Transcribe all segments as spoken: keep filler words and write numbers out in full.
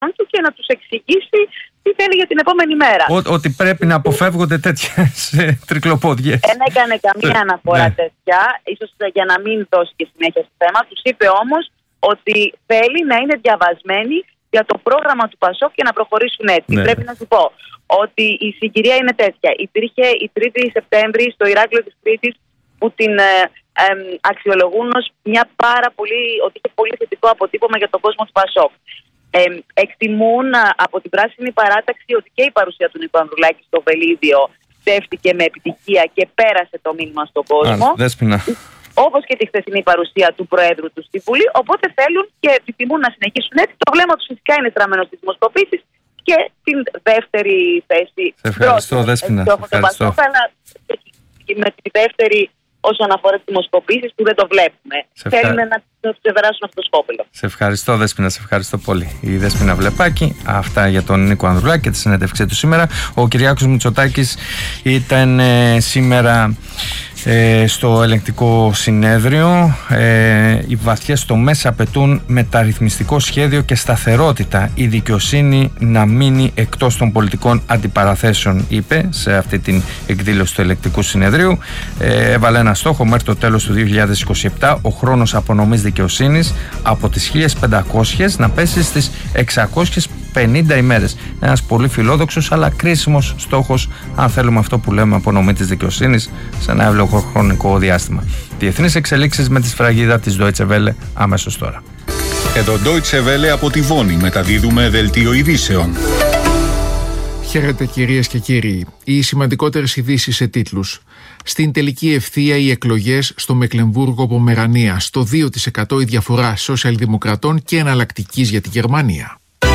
του και να τους εξηγήσει τι θέλει για την επόμενη μέρα. Ό, ότι πρέπει να αποφεύγονται τέτοιες τρικλοπόδιες. Δεν έκανε καμία αναφορά ναι. τέτοια, ίσως για να μην δώσει και συνέχεια στο θέμα. Τους είπε όμως ότι θέλει να είναι διαβασμένοι για το πρόγραμμα του Πασόκ και να προχωρήσουν έτσι. Ναι. Πρέπει να σου πω ότι η συγκυρία είναι τέτοια. Υπήρχε η τρίτη Σεπτέμβρη στο Ηράκλειο της Κρήτης που την ε, ε, αξιολογούν ως μια πάρα πολύ, ότι είχε πολύ θετικό αποτύπωμα για τον κόσμο του Πασόκ. Ε, εκτιμούν από την Πράσινη Παράταξη ότι και η παρουσία του Νίκου Ανδρουλάκη στο Βελίδιο στέφτηκε με επιτυχία και πέρασε το μήνυμα στον κόσμο. Όπως και τη χθεσινή παρουσία του Προέδρου του στη Βουλή. Οπότε θέλουν και επιθυμούν να συνεχίσουν έτσι. Το βλέμμα τους φυσικά είναι στραμμένο στις δημοσκοπήσεις και την δεύτερη θέση. Σε ευχαριστώ, Δέσποινα. Αλλά με τη δεύτερη όσον αφορά τις δημοσκοπήσεις που δεν το βλέπουμε. Θέλουν να το ξεπεράσουν αυτό το σκόπελο. Σε ευχαριστώ, Δέσποινα, σε ευχαριστώ πολύ. Η Δέσποινα Βλεπάκη, αυτά για τον Νίκο Ανδρουλάκη και τη συνέντευξή του σήμερα. Ο Κυριάκος Μητσοτάκης ήταν ε, σήμερα ε, στο ελεγκτικό συνέδριο. Ε, οι βαθιές τομές απαιτούν μεταρρυθμιστικό σχέδιο και σταθερότητα. Η δικαιοσύνη να μείνει εκτός των πολιτικών αντιπαραθέσεων, είπε σε αυτή την εκδήλωση του ελεγκτικού συνεδρίου. Ε, έβαλε ένα στόχο μέχρι το τέλος του δύο χιλιάδες είκοσι επτά ο χρόνος απονομής δικαιοσύνης από τις χίλιες πεντακόσιες να πέσει στις εξακόσιες πενήντα ημέρες. Ένας πολύ φιλόδοξος αλλά κρίσιμος στόχος, αν θέλουμε αυτό που λέμε απονομή της δικαιοσύνης σε ένα εύλογο χρονικό διάστημα. Διεθνείς εξελίξεις με τη σφραγίδα της Deutsche Welle αμέσως τώρα. Εδώ Deutsche Welle από τη Βόνη μεταδίδουμε δελτίο ειδήσεων. Χαίρετε κυρίες και κύριοι. Οι σημαντικότερες ειδήσεις σε τίτλους. Στην τελική ευθεία οι εκλογές στο Μεκλεμβούργο Πομερανία. Στο δύο τοις εκατό η διαφορά σοσιαλδημοκρατών και εναλλακτικής για τη Γερμανία.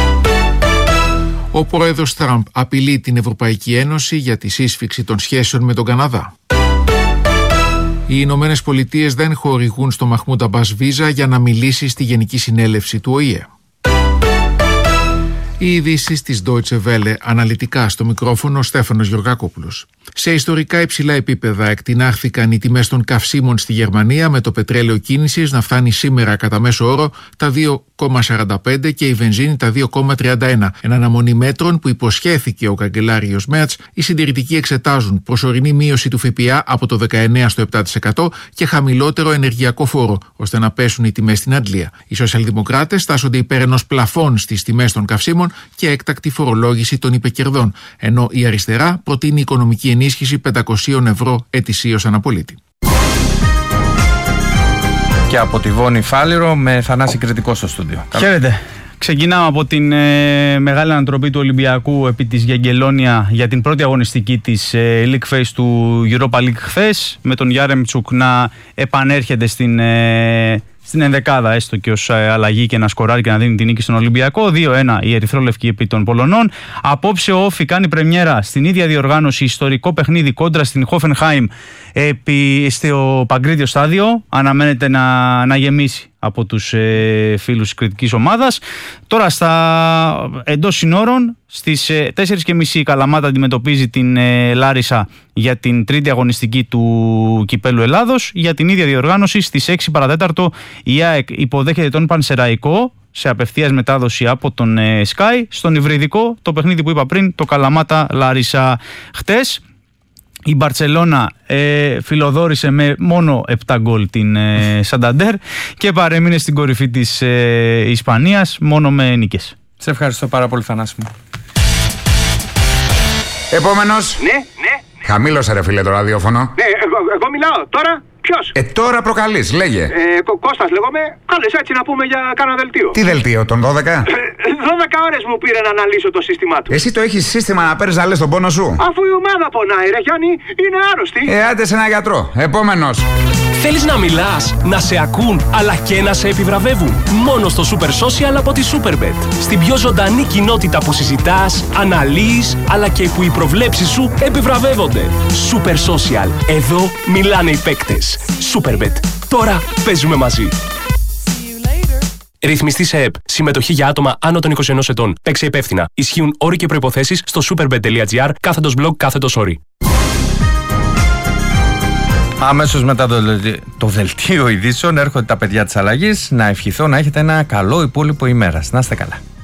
Ο πρόεδρος Τραμπ απειλεί την Ευρωπαϊκή Ένωση για τη σύσφιξη των σχέσεων με τον Καναδά. Οι Ηνωμένες Πολιτείες δεν χορηγούν στο Μαχμούντ Αμπάς βίζα για να μιλήσει στη Γενική Συνέλευση του Ο Η Ε. Οι ειδήσεις της Deutsche Welle, αναλυτικά στο μικρόφωνο Στέφανος Γεωργακόπουλος. Σε ιστορικά υψηλά επίπεδα εκτινάχθηκαν οι τιμές των καυσίμων στη Γερμανία, με το πετρέλαιο κίνησης να φτάνει σήμερα κατά μέσο όρο τα δύο κόμμα σαράντα πέντε και η βενζίνη τα δύο κόμμα τριάντα ένα. Εν αναμονή μέτρων που υποσχέθηκε ο καγκελάριος Μέρτς, οι συντηρητικοί εξετάζουν προσωρινή μείωση του ΦΠΑ από το δεκαεννέα στο επτά τοις εκατό και χαμηλότερο ενεργειακό φόρο, ώστε να πέσουν οι τιμές στην Αγγλία. Οι σοσιαλδημοκράτες τάσσονται υπέρ ενός πλαφών στις τιμές των καυσίμων και έκτακτη φορολόγηση των υπεκερδών, ενώ η αριστερά προτείνει οικονομική ενίσχυση πεντακόσια ευρώ ετησίως αναπολίτη. Και από τη Βόνη Φάληρο με Θανάση Κρητικό στο στούντιο. Χαίρετε. Ξεκινάμε από την ε, μεγάλη ανατροπή του Ολυμπιακού επί της Γεγγελόνια για την πρώτη αγωνιστική της ε, League Phase του Europa League χθες, με τον Γιάρεμτσουκ να επανέρχεται στην, ε, στην ενδεκάδα, έστω και ως ε, αλλαγή, και να σκοράρει και να δίνει την νίκη στον Ολυμπιακό. δύο ένα η ερυθρόλευκη επί των Πολωνών. Απόψε ο Όφι κάνει πρεμιέρα στην ίδια διοργάνωση, ιστορικό παιχνίδι κόντρα στην Hoffenheim επί, στο Παγκρίτιο στάδιο. Αναμένεται να, να γεμίσει από τους ε, φίλους της κριτικής ομάδας. Τώρα στα εντός συνόρων στις ε, τέσσερις και μισή η Καλαμάτα αντιμετωπίζει την ε, Λάρισα για την τρίτη αγωνιστική του Κυπέλλου Ελλάδος. Για την ίδια διοργάνωση στις έξι παρατέταρτο η ΑΕΚ υποδέχεται τον Πανσεραϊκό σε απευθείας μετάδοση από τον ε, Sky. Στον υβριδικό το παιχνίδι που είπα πριν, το Καλαμάτα Λάρισα. Χτες η Μπαρτσελώνα ε, φιλοδόρησε με μόνο επτά γκολ την ε, Σανταντέρ και παρέμεινε στην κορυφή της ε, Ισπανίας μόνο με νίκες. Σε ευχαριστώ πάρα πολύ, Θανάση μου. Επόμενος. Ναι, ναι. Χαμήλωσε ρε φίλε το ραδιόφωνο. Ναι, εγώ, εγώ μιλάω τώρα. Ποιος? Ε, τώρα προκαλείς, λέγε. Ε, Κώστας λέγομαι. Κάλες έτσι να πούμε για κάνα δελτίο. Τι δελτίο, τον δώδεκα? δώδεκα ώρες μου πήρε να αναλύσω το σύστημά του. Εσύ το έχεις σύστημα να παίρνεις να λες τον πόνο σου? Αφού η ομάδα πονάει, ρε Γιάννη, είναι άρρωστη. Ε, άντε σε ένα γιατρό. Επόμενος. Θέλεις να μιλάς, να σε ακούν, αλλά και να σε επιβραβεύουν? Μόνο στο Super Social από τη Superbet. Στην πιο ζωντανή κοινότητα που συζητάς, αναλύεις, αλλά και που οι προβλέψεις σου επιβραβεύονται. Super Social. Εδώ μιλάνε οι παίκτες. Superbet. Τώρα παίζουμε μαζί. Ρυθμιστή σε ΕΠ. Συμμετοχή για άτομα άνω των είκοσι ενός ετών. Παίξε υπεύθυνα. Ισχύουν όροι και προϋποθέσεις στο superbet.gr κάθετος blog κάθετος όροι. Αμέσως μετά το, το δελτίο ειδήσεων έρχονται τα παιδιά της αλλαγής. Να ευχηθώ να έχετε ένα καλό υπόλοιπο ημέρας. Να είστε καλά.